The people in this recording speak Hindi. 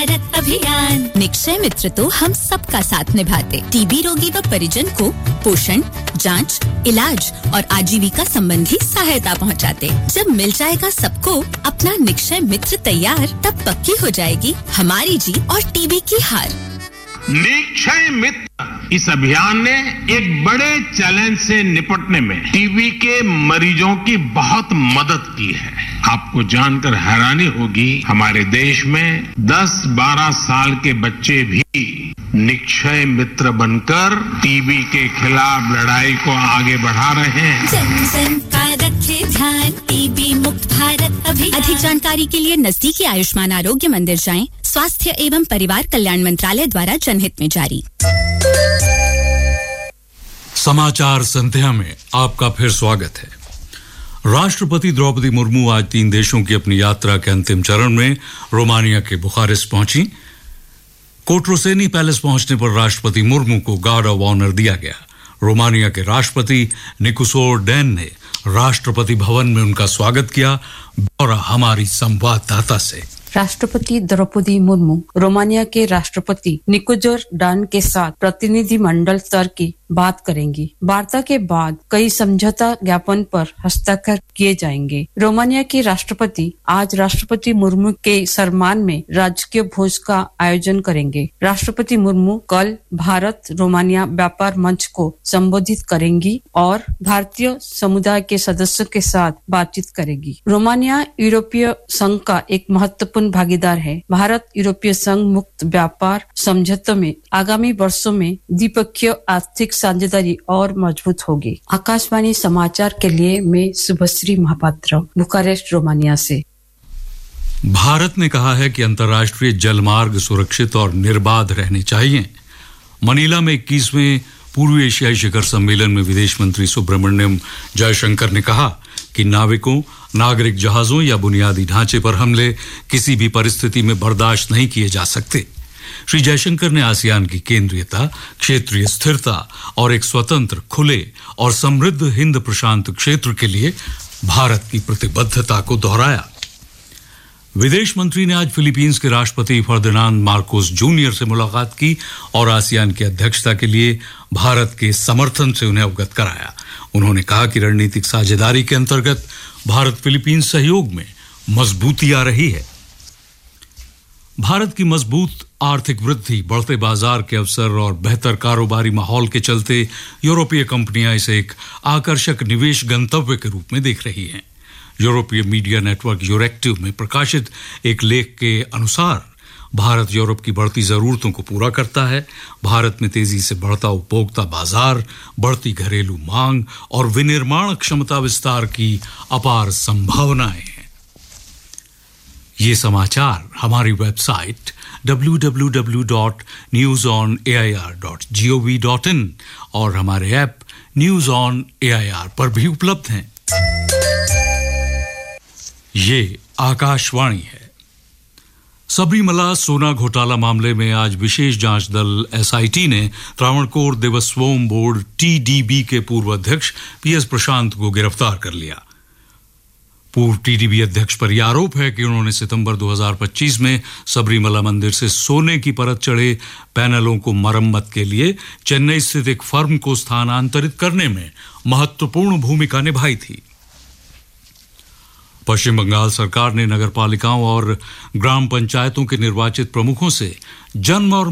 भारत अभियान। निक्षय मित्र तो हम सबका साथ निभाते, टीबी रोगी व परिजन को पोषण, जांच, इलाज और आजीविका संबंधी सहायता पहुंचाते। जब मिल जाएगा सबको अपना निक्षय मित्र तैयार, तब पक्की हो जाएगी हमारी जीत और टीबी की हार। निक्षय मित्र इस अभियान ने एक बड़े चैलेंज से निपटने में टीबी के मरीजों की बहुत मदद की है। आपको जानकर हैरानी होगी, हमारे देश में 10-12 साल के बच्चे भी निक्षय मित्र बनकर टीबी के खिलाफ लड़ाई को आगे बढ़ा रहे हैं। जन जन का रखे ध्यान, टीबी मुक्त भारत अभियान। अधिक जानकारी के लिए नजदीकी आयुष्मान आरोग्य मंदिर जाएं। स्वास्थ्य एवं परिवार कल्याण मंत्रालय द्वारा जनहित में जारी। समाचार संध्या में आपका फिर स्वागत है। राष्ट्रपति द्रौपदी मुर्मू आज 3 देशों की अपनी यात्रा के अंतिम चरण में रोमानिया के बुखारेस्ट पहुंची। कोट्रोसेनी पैलेस पहुंचने पर राष्ट्रपति मुर्मू को गार्ड ऑफ ऑनर दिया गया। रोमानिया के राष्ट्रपति निकुसोर डैन ने राष्ट्रपति भवन में उनका स्वागत किया। और हमारी संवाददाता से राष्ट्रपति द्रौपदी मुर्मू रोमानिया के राष्ट्रपति निकोजर डान के साथ प्रतिनिधि मंडल स्तर की बात करेंगी। वार्ता के बाद कई समझौता ज्ञापन पर हस्ताक्षर किए जाएंगे। रोमानिया के राष्ट्रपति आज राष्ट्रपति मुर्मू के सम्मान में राजकीय भोज का आयोजन करेंगे। राष्ट्रपति मुर्मू कल भारत रोमानिया व्यापार मंच को संबोधित करेंगी और भारतीय समुदाय के सदस्यों के साथ बातचीत करेगी। रोमानिया यूरोपीय संघ का एक महत्वपूर्ण भागीदार है। भारत यूरोपीय संघ मुक्त व्यापार समझौते में आगामी वर्षों में द्विपक्षीय आर्थिक साझेदारी और मजबूत होगी। आकाशवाणी समाचार के लिए मैं शुभश्री महापात्र, बुखारेस्ट, रोमानिया से। भारत ने कहा है कि अंतर्राष्ट्रीय जलमार्ग सुरक्षित और निर्बाध रहने चाहिए। मनीला में 21वें पूर्व एशियाई शिखर सम्मेलन में विदेश मंत्री सुब्रमण्यम जयशंकर ने कहा कि नाविकों, नागरिक जहाजों या बुनियादी ढांचे पर हमले किसी भी परिस्थिति में बर्दाश्त नहीं किए जा सकते। श्री जयशंकर ने आसियान की केंद्रीयता, क्षेत्रीय स्थिरता और एक स्वतंत्र, खुले और समृद्ध हिंद प्रशांत क्षेत्र के लिए भारत की प्रतिबद्धता को दोहराया। विदेश मंत्री ने आज फिलीपींस के राष्ट्रपति फर्दिनांड मार्कोस जूनियर से मुलाकात की और आसियान की अध्यक्षता के लिए भारत के समर्थन से उन्हें अवगत कराया। उन्होंने कहा कि रणनीतिक साझेदारी के अंतर्गत भारत फिलीपींस सहयोग में मजबूती आ रही है। भारत की मजबूत आर्थिक वृद्धि, बढ़ते बाजार के अवसर और बेहतर कारोबारी माहौल के चलते यूरोपीय कंपनियां इसे एक आकर्षक निवेश गंतव्य के रूप में देख रही हैं। यूरोपीय मीडिया नेटवर्क यूरेक्टिव में प्रकाशित एक लेख के अनुसार भारत यूरोप की बढ़ती जरूरतों को पूरा करता है। भारत में तेजी से बढ़ता उपभोक्ता बाजार, बढ़ती घरेलू मांग और विनिर्माण क्षमता विस्तार की अपार संभावनाएं हैं। ये समाचार हमारी वेबसाइट www.newsonair.gov.in और हमारे ऐप न्यूज ऑन एआईआर पर भी उपलब्ध हैं। ये आकाशवाणी है। सबरीमला सोना घोटाला मामले में आज विशेष जांच दल एसआईटी ने त्रावणकोर देवस्थोम बोर्ड टीडीबी के पूर्व अध्यक्ष पीएस प्रशांत को गिरफ्तार कर लिया। पूर्व टीडीबी अध्यक्ष पर यह आरोप है कि उन्होंने सितंबर 2025 में सबरीमला मंदिर से सोने की परत चढ़े पैनलों को मरम्मत के लिए चेन्नई स्थित एक फर्म को स्थानांतरित करने में महत्वपूर्ण भूमिका निभाई थी। पश्चिम बंगाल सरकार ने नगरपालिकाओं और ग्राम पंचायतों के निर्वाचित प्रमुखों से जन्म और